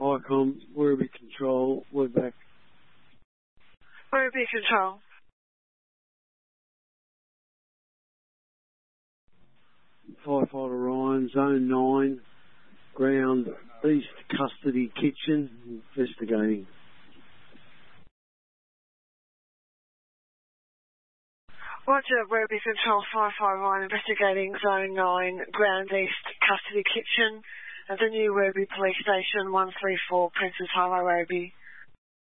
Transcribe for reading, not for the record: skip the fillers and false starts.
ICOM, Werribee Control, we're back. Werribee Control. Firefighter Ryan, Zone 9, ground East Custody Kitchen, investigating. Roger, Werribee Control, Firefighter Ryan, investigating Zone 9, ground East Custody Kitchen, at the new Werribee Police Station, 134 Princess Highway, Werribee.